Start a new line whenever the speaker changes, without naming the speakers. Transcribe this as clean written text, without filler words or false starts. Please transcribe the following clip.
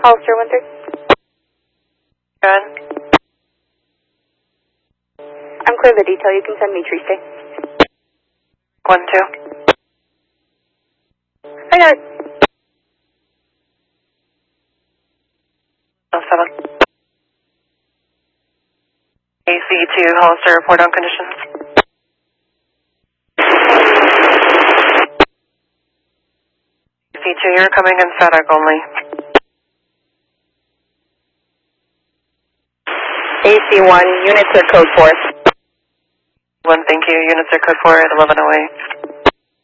Hollister 1-3.
Go ahead.
I'm clear of the detail. You can send me tree stay.
1-2.
I got it.
7. AC2 Hollister, report on conditions. AC2, you're coming in static only.
AC1, units are code 4.
1, thank you. Units are code 4 at 1108.